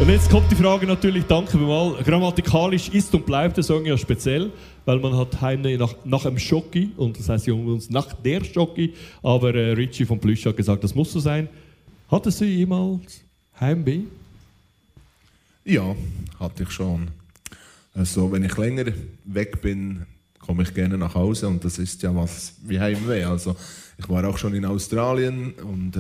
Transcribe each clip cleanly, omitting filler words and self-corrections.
Und jetzt kommt die Frage natürlich, danke mal. Grammatikalisch ist und bleibt der Song ja speziell, weil man hat Heimweh nach dem Schocki und das heißt ja uns nach der Schocki. Aber Richie von Plüsch hat gesagt, das muss so sein. Hattest du jemals Heimweh? Ja, hatte ich schon. Also, wenn ich länger weg bin, komme ich gerne nach Hause und das ist ja was wie Heimweh. Also, ich war auch schon in Australien und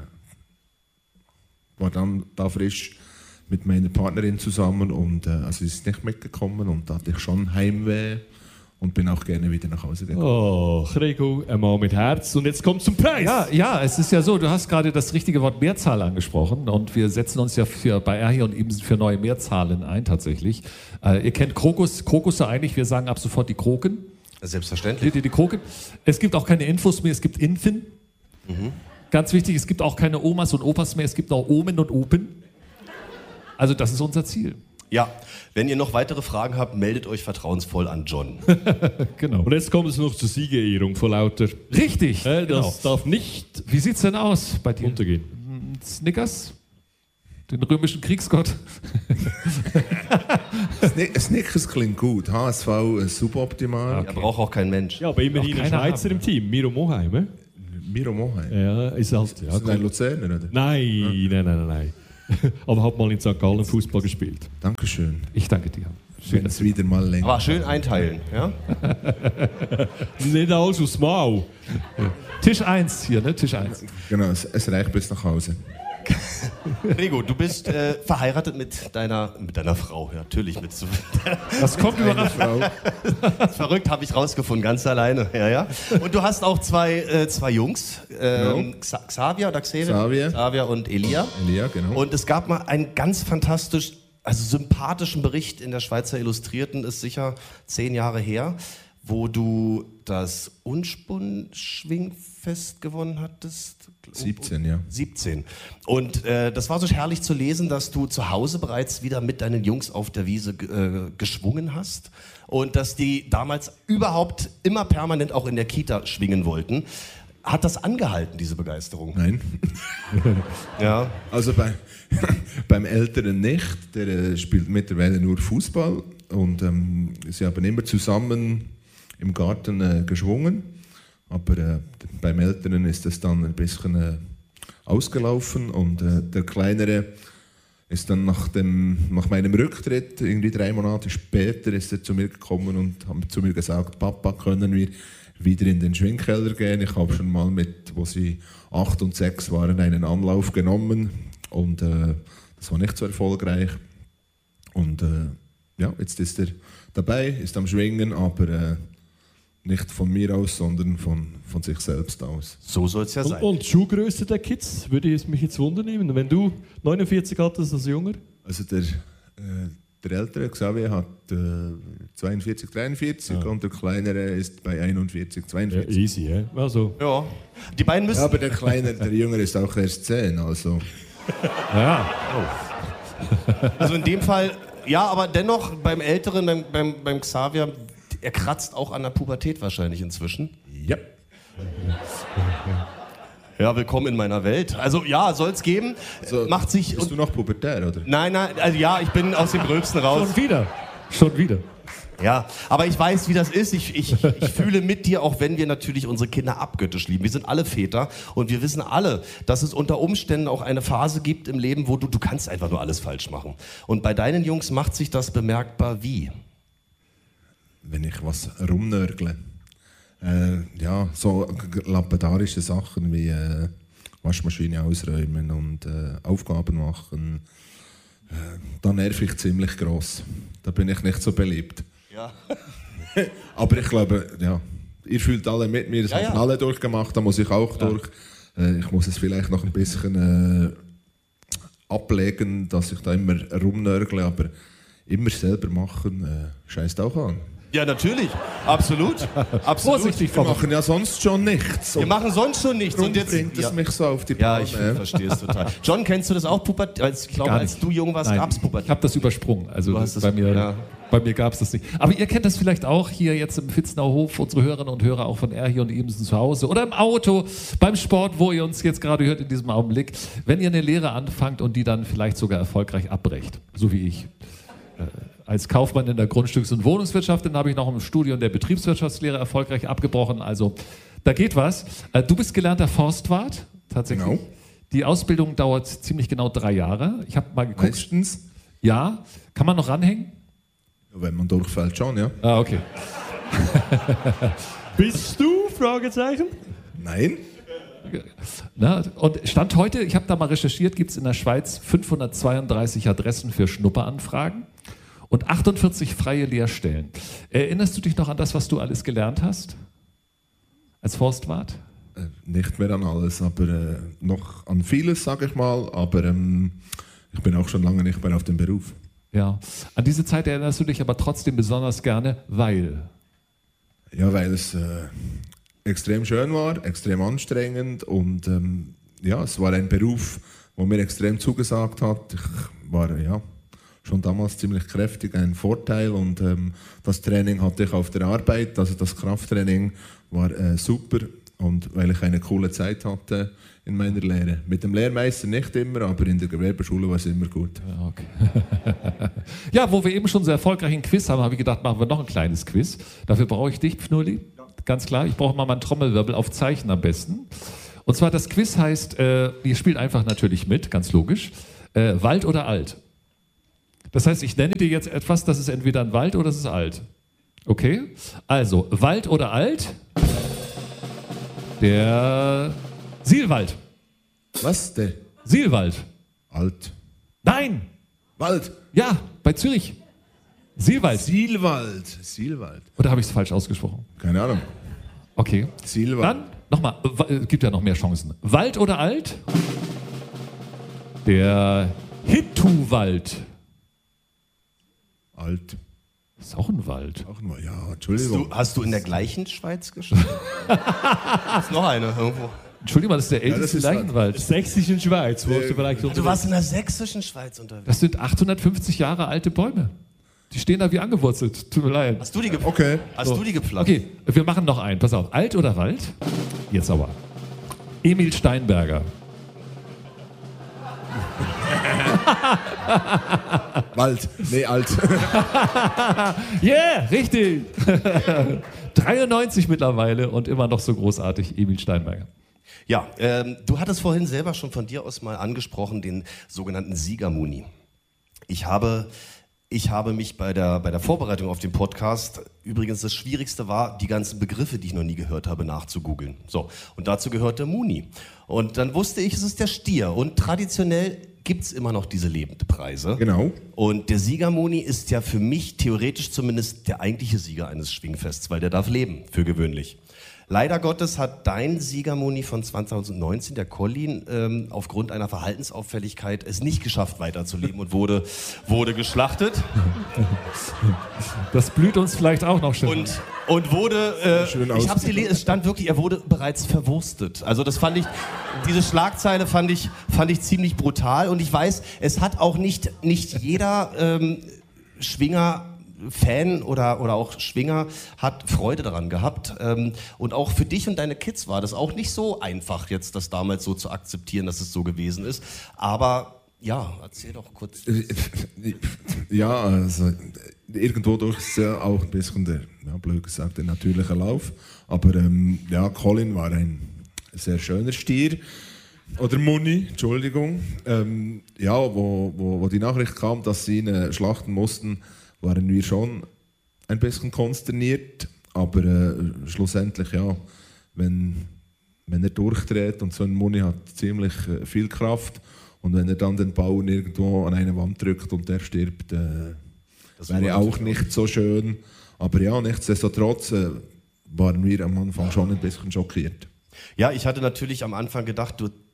war dann da frisch mit meiner Partnerin zusammen und also sie ist nicht mitgekommen und da hatte ich schon Heimweh und bin auch gerne wieder nach Hause gekommen. Oh, Gregor, ein Mann mit Herz. Und jetzt kommt zum Preis. Ja, es ist ja so, du hast gerade das richtige Wort Mehrzahl angesprochen und wir setzen uns ja bei R hier und Ibsen für neue Mehrzahlen ein tatsächlich. Ihr kennt Krokusse eigentlich, wir sagen ab sofort die Kroken. Selbstverständlich. Die Kroken. Es gibt auch keine Infos mehr, es gibt Infin. Ganz wichtig, es gibt auch keine Omas und Opas mehr, es gibt auch Omen und Open. Also das ist unser Ziel. Ja, wenn ihr noch weitere Fragen habt, meldet euch vertrauensvoll an John. Genau. Und jetzt kommt es noch zur Siegerehrung von lauter. Richtig, Das genau. darf nicht Wie sieht's denn aus bei dir? untergehen. Snickers? Den römischen Kriegsgott? Snickers klingt gut, HSV suboptimal. Er braucht auch kein Mensch. Ja, aber immerhin ein keiner Schweizer haben. im Team, Miro Moheim. Miro Moheim. Ja, ist halt. Ja, Ist das ein Luzerner, oder? Nein. Aber hat mal in St. Gallen Fußball gespielt. Dankeschön. Ich danke dir. Schön, dass wieder mal länger. Aber schön einteilen, ja? Nicht alles aufs Maul. Tisch 1 hier, ne? Tisch 1. Genau, es reicht bis nach Hause. Rego, du bist verheiratet mit deiner Frau, ja, natürlich mit so. Das kommt überraschend. Frau. Verrückt, habe ich rausgefunden, ganz alleine. Ja. Und du hast auch zwei Jungs, Xavier oder Xavier und Elia. Elia, genau. Und es gab mal einen ganz fantastisch, also sympathischen Bericht in der Schweizer Illustrierten, ist sicher 10 Jahre her, wo du das Unspun-Schwingfest gewonnen hattest. 17, ja. 17. Und das war so herrlich zu lesen, dass du zu Hause bereits wieder mit deinen Jungs auf der Wiese geschwungen hast und dass die damals überhaupt immer permanent auch in der Kita schwingen wollten. Hat das angehalten, diese Begeisterung? Nein. Ja. Also beim Älteren nicht, der spielt mittlerweile nur Fußball und sie haben immer zusammen im Garten geschwungen, aber beim Älteren ist es dann ein bisschen ausgelaufen und der Kleinere ist dann nach meinem Rücktritt, irgendwie 3 Monate später, ist er zu mir gekommen und hat zu mir gesagt, Papa, können wir wieder in den Schwingkeller gehen? Ich habe schon mal wo sie 8 und 6 waren, einen Anlauf genommen und das war nicht so erfolgreich. Und ja, jetzt ist er dabei, ist am Schwingen, aber nicht von mir aus, sondern von sich selbst aus. So soll es ja sein. Und Schuhgröße der Kids, würde ich mich jetzt wundern nehmen. Wenn du 49 hattest als Junger? Also der ältere Xavier hat 42, 43 und der kleinere ist bei 41, 42. Ja, easy, ja. Also. Ja. Die beiden müssen. Ja, aber der Jüngere ist auch erst 10, also. Ja. Also in dem Fall, ja, aber dennoch beim Älteren, beim Xavier, er kratzt auch an der Pubertät wahrscheinlich inzwischen. Ja. Ja, willkommen in meiner Welt. Also ja, soll's geben. So, Macht sich. Bist du noch pubertär, oder? Nein, also ja, ich bin aus dem Gröbsten raus. Schon wieder. Ja, aber ich weiß, wie das ist. Ich fühle mit dir, auch wenn wir natürlich unsere Kinder abgöttisch lieben. Wir sind alle Väter und wir wissen alle, dass es unter Umständen auch eine Phase gibt im Leben, wo du kannst einfach nur alles falsch machen. Und bei deinen Jungs macht sich das bemerkbar wie? Wenn ich was rumnörgle. Ja, so lapidarische Sachen wie Waschmaschine ausräumen und Aufgaben machen. Da nerv ich ziemlich gross. Da bin ich nicht so beliebt. Ja. Aber ich glaube, ja, ihr fühlt alle mit mir, das haben alle durchgemacht, da muss ich auch durch. Ich muss es vielleicht noch ein bisschen ablegen, dass ich da immer rumnörgle, aber immer selber machen, scheißt auch an. Ja, natürlich. Absolut. Absolut. Vorsichtig, Wir machen ja sonst schon nichts. Wir machen sonst schon nichts. Und jetzt bringt es mich so auf die Ja, Palme. ich verstehe es total. John, kennst du das auch? Ich glaube, als du jung warst, Nein, gab es Pubertät. Ich habe das übersprungen. Also Du hast bei mir. Ja. Bei mir gab es das nicht. Aber ihr kennt das vielleicht auch hier jetzt im Vitzner Hof, unsere Hörerinnen und Hörer auch von Erhi und Ebensen zu Hause oder im Auto, beim Sport, wo ihr uns jetzt gerade hört in diesem Augenblick. Wenn ihr eine Lehre anfangt und die dann vielleicht sogar erfolgreich abbrecht, so wie ich. Als Kaufmann in der Grundstücks- und Wohnungswirtschaft, dann habe ich noch im Studium der Betriebswirtschaftslehre erfolgreich abgebrochen. Also da geht was. Du bist gelernter Forstwart, tatsächlich. Genau. Die Ausbildung dauert ziemlich genau 3 Jahre. Ich habe mal geguckt. Meistens, Ja, kann man noch ranhängen? wenn man durchfällt, schon, ja. Ah, okay. Bist du? Fragezeichen. Nein. Na, und Stand heute, ich habe da mal recherchiert, gibt es in der Schweiz 532 Adressen für Schnupperanfragen und 48 freie Lehrstellen. Erinnerst du dich noch an das, was du alles gelernt hast als Forstwart? Nicht mehr an alles, aber noch an vieles, sage ich mal. Aber ich bin auch schon lange nicht mehr auf dem Beruf. Ja. An diese Zeit erinnerst du dich aber trotzdem besonders gerne, weil... Ja, weil es extrem schön war, extrem anstrengend und ja, es war ein Beruf, der mir extrem zugesagt hat. Ich war ja schon damals ziemlich kräftig, ein Vorteil und das Training hatte ich auf der Arbeit, also das Krafttraining war super und weil ich eine coole Zeit hatte in meiner Lehre. Mit dem Lehrmeister nicht immer, aber in der Gewerbeschule war es immer gut. Ja, okay. Ja, wo wir eben schon so erfolgreich ein Quiz haben, habe ich gedacht, machen wir noch ein kleines Quiz. Dafür brauche ich dich, Pfnulli. Ganz klar, ich brauche mal meinen Trommelwirbel auf Zeichen am besten. Und zwar das Quiz heißt, ihr spielt einfach natürlich mit, ganz logisch, Wald oder Alt. Das heißt, ich nenne dir jetzt etwas, das ist entweder ein Wald oder es ist alt. Okay? Also, Wald oder Alt? Der Sielwald. Was? Der Sielwald. Alt. Nein! Wald. Ja, bei Zürich. Sielwald. Sielwald. Sielwald. Oder habe ich es falsch ausgesprochen? Keine Ahnung. Okay. Sielwald. Dann nochmal, gibt ja noch mehr Chancen. Wald oder Alt? Der Hittuwald. Alt. Ist auch ein Wald. Auch mal, ja, Entschuldigung. Hast du in der gleichen Schweiz gespielt? ist noch eine irgendwo. Entschuldigung, das ist der älteste das ist Leichenwald. Sächsischen Schweiz, wo du vielleicht Du warst in der sächsischen Schweiz unterwegs. Das sind 850 Jahre alte Bäume. Die stehen da wie angewurzelt. Tut mir leid. Hast du die Okay. gepflanzt? Okay, wir machen noch einen. Pass auf. Alt oder Wald? Jetzt aber. Emil Steinberger. Wald. Nee, alt. Yeah, richtig. 93 mittlerweile und immer noch so großartig, Emil Steinberger. Ja, du hattest vorhin selber schon von dir aus mal angesprochen, den sogenannten Siegermuni. Ich habe mich bei der Vorbereitung auf den Podcast, übrigens das Schwierigste war, die ganzen Begriffe, die ich noch nie gehört habe, nachzugoogeln. So, und dazu gehört der Muni. Und dann wusste ich, es ist der Stier. Und traditionell gibt es immer noch diese Lebendpreise. Genau. Und der Siegermuni ist ja für mich theoretisch zumindest der eigentliche Sieger eines Schwingfests, weil der darf leben, für gewöhnlich. Leider Gottes hat dein Siegermuni von 2019, der Colin, aufgrund einer Verhaltensauffälligkeit es nicht geschafft, weiterzuleben und wurde geschlachtet. Das blüht uns vielleicht auch noch schön. Und wurde, Schön ich habe es gelesen, es stand wirklich, er wurde bereits verwurstet. Also das fand ich, diese Schlagzeile fand ich ziemlich brutal. Und ich weiß, es hat auch nicht jeder Schwinger Fan oder auch Schwinger hat Freude daran gehabt. Und auch für dich und deine Kids war das auch nicht so einfach, jetzt das damals so zu akzeptieren, dass es so gewesen ist. Aber ja, erzähl doch kurz. Ja, also irgendwo durch ist ja auch ein bisschen der, ja, blöd gesagt, der natürliche Lauf. Aber ja, Colin war ein sehr schöner Stier. Oder Muni, Entschuldigung. Ja, wo die Nachricht kam, dass sie ihn schlachten mussten, waren wir schon ein bisschen konsterniert, aber schlussendlich, ja, wenn er durchdreht und so ein Muni hat ziemlich viel Kraft und wenn er dann den Bauern irgendwo an eine Wand drückt und der stirbt, das wäre auch nicht so schön. Aber ja, nichtsdestotrotz waren wir am Anfang schon ein bisschen schockiert. Ja, ich hatte natürlich am Anfang gedacht, du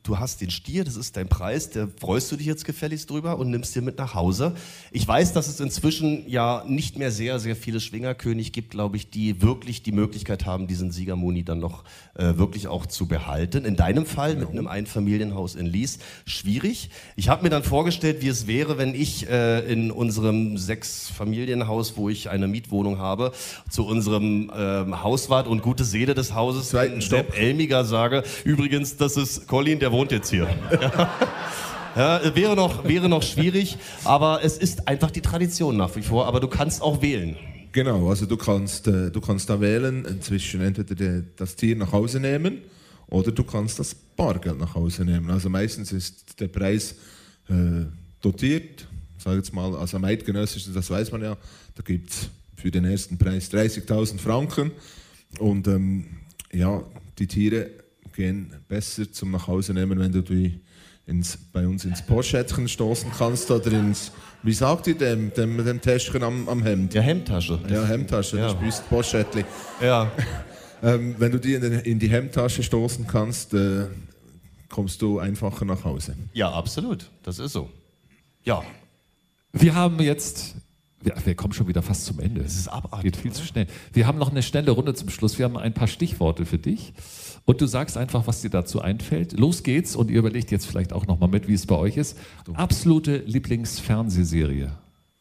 du hast den Stier, das ist dein Preis, da freust du dich jetzt gefälligst drüber und nimmst dir mit nach Hause. Ich weiß, dass es inzwischen ja nicht mehr sehr, sehr viele Schwingerkönig gibt, glaube ich, die wirklich die Möglichkeit haben, diesen Siegermoni dann noch wirklich auch zu behalten. In deinem Fall mit einem Einfamilienhaus in Lies, schwierig. Ich habe mir dann vorgestellt, wie es wäre, wenn ich in unserem 6-Familienhaus, wo ich eine Mietwohnung habe, zu unserem Hauswart und gute Seele des Hauses, Sepp Elmiger, sage, übrigens, das ist Colin, der wohnt jetzt hier. Ja, wäre noch schwierig, aber es ist einfach die Tradition nach wie vor, aber du kannst auch wählen. Genau, also du kannst da wählen, zwischen entweder das Tier nach Hause nehmen oder du kannst das Bargeld nach Hause nehmen. Also meistens ist der Preis dotiert, sage jetzt mal, also am eidgenössischen, das weiß man ja, da gibt es für den ersten Preis 30.000 Franken und ja, die Tiere gehen besser zum nach Hause nehmen, wenn du die bei uns ins Poschettchen stoßen kannst oder ins, wie sagt ihr dem Täschchen am Hemd? Ja, Hemdtasche. Ja, Hemdtasche, ja. Das spielst Poschettli. Ja. Wenn du die in die Hemdtasche stoßen kannst, kommst du einfacher nach Hause. Ja, absolut, das ist so. Ja. Wir haben jetzt... Wir kommen schon wieder fast zum Ende. Es ist abartig. Geht viel zu schnell. Wir haben noch eine schnelle Runde zum Schluss. Wir haben ein paar Stichworte für dich. Und du sagst einfach, was dir dazu einfällt. Los geht's und ihr überlegt jetzt vielleicht auch nochmal mit, wie es bei euch ist. Absolute Lieblingsfernsehserie.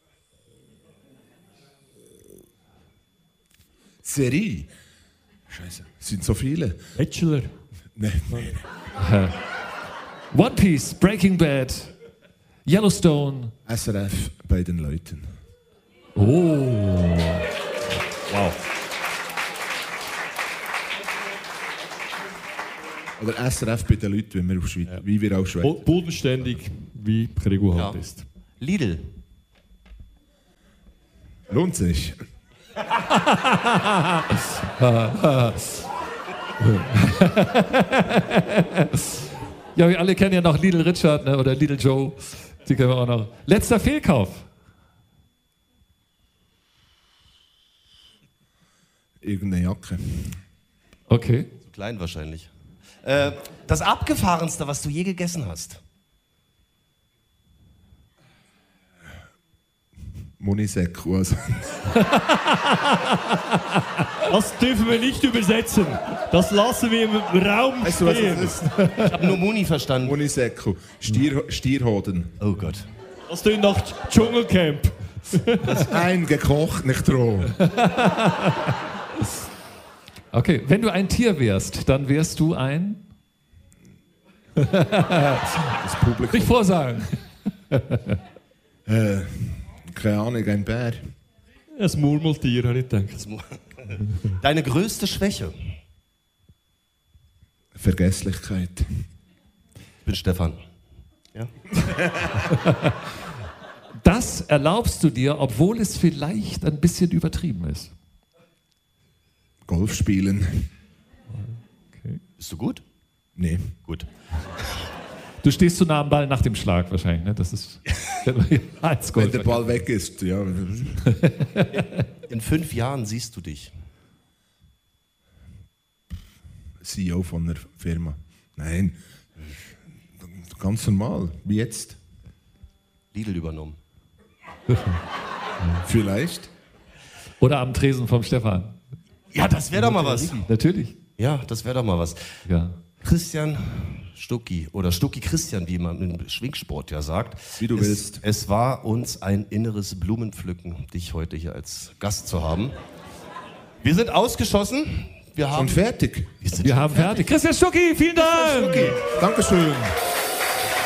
Serie? Scheiße, sind so viele. Bachelor. Nee. One Piece, Breaking Bad, Yellowstone. SRF bei den Leuten. Oh. Wow. Oder SRF bei den Leuten, wie wir auch Schweiz. Bodenständig, wie Krigo halt Ja. ist. Lidl. Lohnt sich. Ja, wir alle kennen ja noch Lidl Richard, ne? Oder Lidl Joe. Die kennen wir auch noch. Letzter Fehlkauf. Irgendeine Jacke. Okay. Zu klein wahrscheinlich. Das Abgefahrenste, was du je gegessen hast. Monisecco. Also. Das dürfen wir nicht übersetzen. Das lassen wir im Raum Weißt du, was stehen. das ist? Ich habe nur Muni verstanden. Monisecco. Stierhoden. Oh Gott. Das klingt nach Dschungelcamp. Eingekocht, nicht roh. Okay, wenn du ein Tier wärst, dann wärst du ein... Das Publikum. Nicht vorsagen. Keine Ahnung, ein Bär. Ein Murmeltier, habe ich gedacht. Deine größte Schwäche? Vergesslichkeit. Ich bin Stefan. Ja? Das erlaubst du dir, obwohl es vielleicht ein bisschen übertrieben ist. Golf spielen. Bist du gut? Nee. Gut. Du stehst zu nah am Ball nach dem Schlag wahrscheinlich, ne? Das ist als Wenn Golf. der Ball weg ist, ja. In 5 Jahren siehst du dich. CEO von einer Firma. Nein. Ganz normal, wie jetzt. Lidl übernommen. Vielleicht. Oder am Tresen vom Stefan. Ja, das wäre doch mal was. Natürlich. Ja, das wäre doch mal was. Ja. Christian Stucki oder Stucki Christian, wie man im Schwingsport ja sagt. Wie du willst. Es war uns ein inneres Blumenpflücken, dich heute hier als Gast zu haben. Wir sind ausgeschossen. Wir haben Und fertig. Wir haben fertig. Christian Stucki, vielen Dank. Dankeschön.